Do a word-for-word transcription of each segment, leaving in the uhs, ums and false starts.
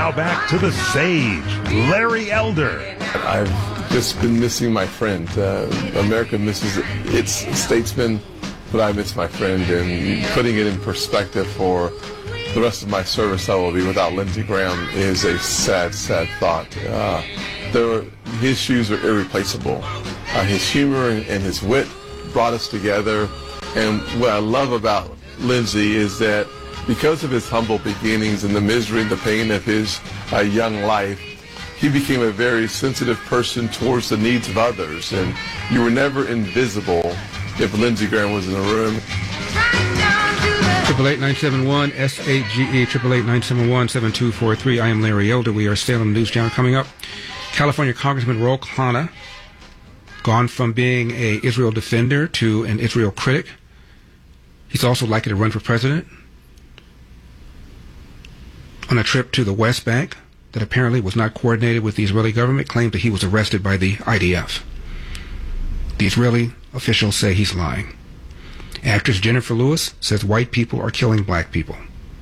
Now back to the sage, Larry Elder. I've just been missing my friend. Uh, America misses its statesman, but I miss my friend. And putting it in perspective for the rest of my service I will be without Lindsey Graham is a sad, sad thought. Uh, there were, his shoes are irreplaceable. Uh, his humor and, and his wit brought us together. And what I love about Lindsey is that because of his humble beginnings and the misery and the pain of his uh, young life, he became a very sensitive person towards the needs of others. And you were never invisible if Lindsey Graham was in the room. Triple eight nine seven one S A G E triple eight nine seven one seven two four three. I am Larry Elder. We are Salem News Channel. Coming up, California Congressman Ro Khanna, gone from being a Israel defender to an Israel critic. He's also likely to run for president. On a trip to the West Bank that apparently was not coordinated with the Israeli government, claimed that he was arrested by the I D F. The Israeli officials say he's lying. Actress Jennifer Lewis says white people are killing black people.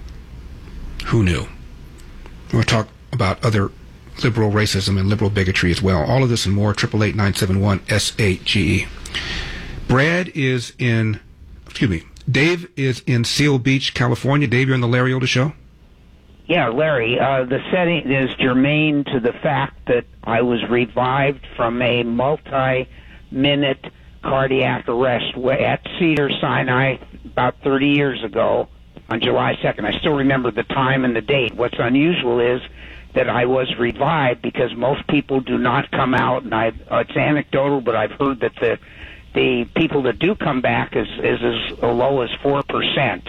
Who knew? We'll talk about other liberal racism and liberal bigotry as well. All of this and more, triple eight nine seven one S A G E. Brad is in, excuse me, Dave is in Seal Beach, California. Dave, you're on the Larry Elder Show. Yeah, Larry, uh, the setting is germane to the fact that I was revived from a multi-minute cardiac arrest at Cedars-Sinai about thirty years ago on July second. I still remember the time and the date. What's unusual is that I was revived because most people do not come out, and I, it's anecdotal, but I've heard that the the people that do come back is, is as low as four percent.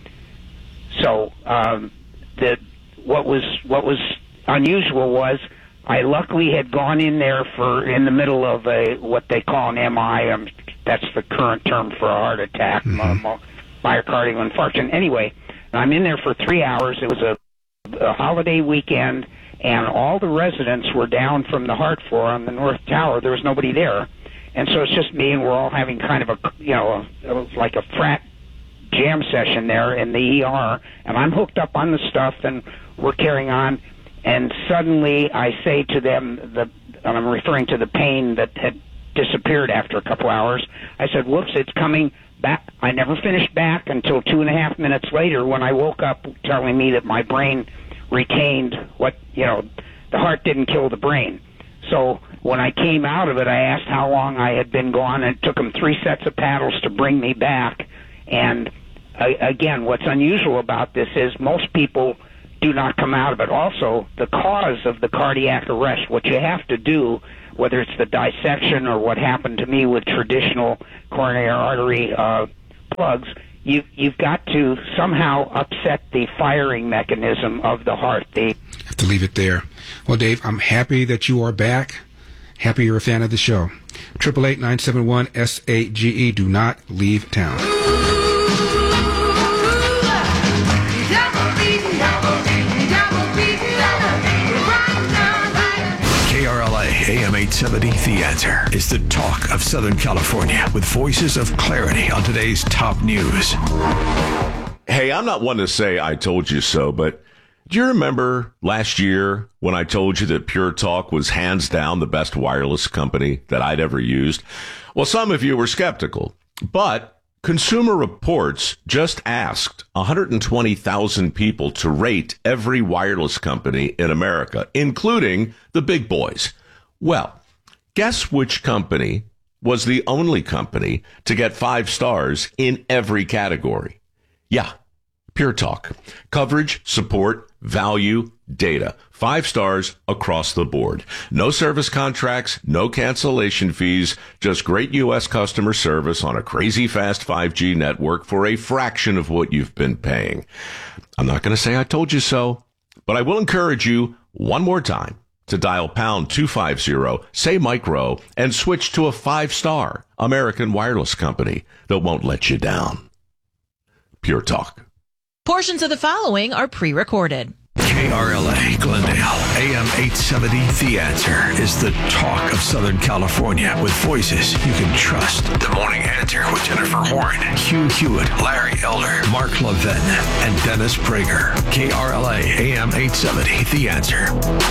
So um, the what was what was unusual was I luckily had gone in there for in the middle of a what they call an M I. Um, that's the current term for a heart attack, mm-hmm. uh, myocardial infarction. Anyway, I'm in there for three hours. It was a, a holiday weekend, and all the residents were down from the heart floor on the North Tower. There was nobody there, and so it's just me, and we're all having kind of a you know a, like a frat jam session there in the E R, and I'm hooked up on the stuff, and we're carrying on. And suddenly I say to them, the, and I'm referring to the pain that had disappeared after a couple hours, I said, whoops, it's coming back. I never finished back until two and a half minutes later when I woke up telling me that my brain retained what, you know, the heart didn't kill the brain. So when I came out of it, I asked how long I had been gone, and it took them three sets of paddles to bring me back. And uh, again, what's unusual about this is most people do not come out of it. Also, the cause of the cardiac arrest, what you have to do, whether it's the dissection or what happened to me with traditional coronary artery uh, plugs, you, you've got to somehow upset the firing mechanism of the heart. They have to leave it there. Well, Dave, I'm happy that you are back. Happy you're a fan of the show. triple eight nine seven one S A G E. Do not leave town. A M eight seventy, The Answer, is the talk of Southern California with voices of clarity on today's top news. Hey, I'm not one to say I told you so, but do you remember last year when I told you that Pure Talk was hands down the best wireless company that I'd ever used? Well, some of you were skeptical, but Consumer Reports just asked one hundred twenty thousand people to rate every wireless company in America, including the big boys. Well, guess which company was the only company to get five stars in every category? Yeah, Pure Talk. Coverage, support, value, data. Five stars across the board. No service contracts, no cancellation fees, just great U S customer service on a crazy fast five G network for a fraction of what you've been paying. I'm not going to say I told you so, but I will encourage you one more time to dial pound two fifty, say micro, and switch to a five-star American wireless company that won't let you down. Pure Talk. Portions of the following are pre-recorded. K R L A Glendale, A M eight seventy, The Answer is the talk of Southern California with voices you can trust. The Morning Answer with Jennifer Horn, Hugh Hewitt, Larry Elder, Mark Levin, and Dennis Prager. K R L A, A M eight seventy, The Answer.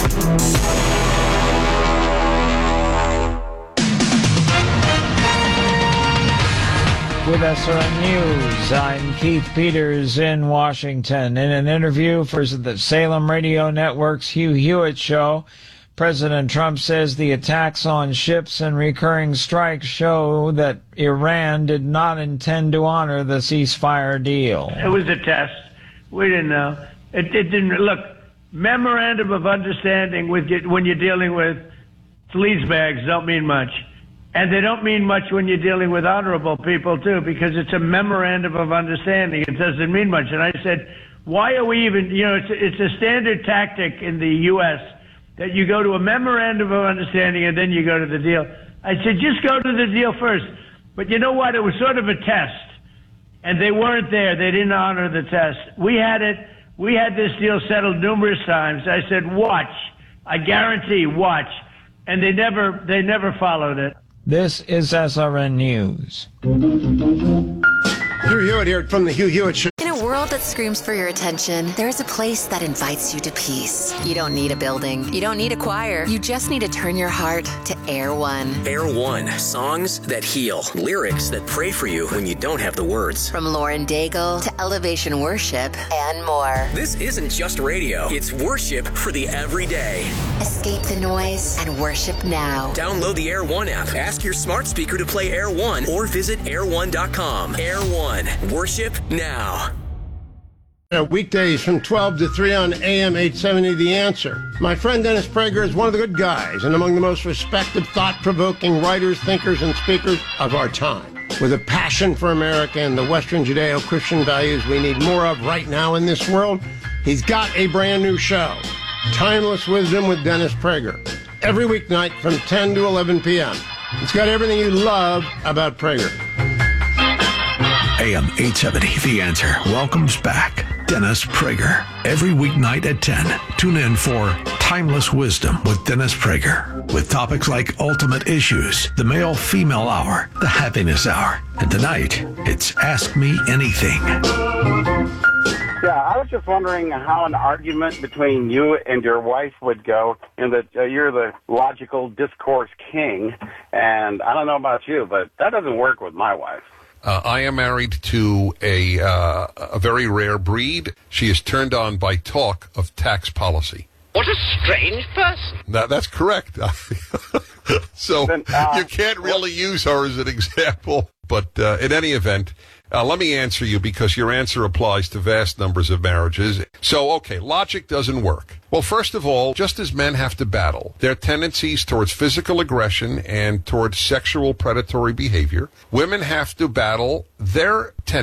With S R N News, I'm Keith Peters in Washington. In an interview for the Salem Radio Network's Hugh Hewitt Show, President Trump says the attacks on ships and recurring strikes show that Iran did not intend to honor the ceasefire deal. It was a test. We didn't know. It, it didn't. Look, memorandum of understanding with when you're dealing with sleazebags don't mean much. And they don't mean much when you're dealing with honorable people, too, because it's a memorandum of understanding. It doesn't mean much. And I said, why are we even, you know, it's a, it's a standard tactic in the U S that you go to a memorandum of understanding and then you go to the deal. I said, just go to the deal first. But you know what? It was sort of a test. And they weren't there. They didn't honor the test. We had it. We had this deal settled numerous times. I said, watch. I guarantee, watch. And they never, they never followed it. This is S R N News. Hugh Hewitt here from the Hugh Hewitt Show. In a world that screams for your attention, there is a place that invites you to peace. You don't need a building. You don't need a choir. You just need to turn your heart to Air One. Air One. Songs that heal. Lyrics that pray for you when you don't have the words. From Lauren Daigle to Elevation Worship and more. This isn't just radio. It's worship for the everyday. Escape the noise and worship now. Download the Air One app. Ask your smart speaker to play Air One or visit air one dot com. Air One. Worship now. Uh, weekdays from twelve to three on A M eight seventy, The Answer. My friend Dennis Prager is one of the good guys and among the most respected, thought-provoking writers, thinkers, and speakers of our time. With a passion for America and the Western Judeo-Christian values we need more of right now in this world, he's got a brand new show, Timeless Wisdom with Dennis Prager, every weeknight from ten to eleven p.m. It's got everything you love about Prager. A M eight seventy, The Answer welcomes back Dennis Prager. Every weeknight at ten, tune in for Timeless Wisdom with Dennis Prager, with topics like ultimate issues, the male-female hour, the happiness hour, and tonight, it's Ask Me Anything. Yeah, I was just wondering how an argument between you and your wife would go, in that uh, you're the logical discourse king, and I don't know about you, but that doesn't work with my wife. Uh, I am married to a uh, a very rare breed. She is turned on by talk of tax policy. What a strange person. That, that's correct. So then, uh, you can't really use her as an example. But uh, in any event, uh, let me answer you, because your answer applies to vast numbers of marriages. So, okay, logic doesn't work. Well, first of all, just as men have to battle their tendencies towards physical aggression and towards sexual predatory behavior, women have to battle their tendencies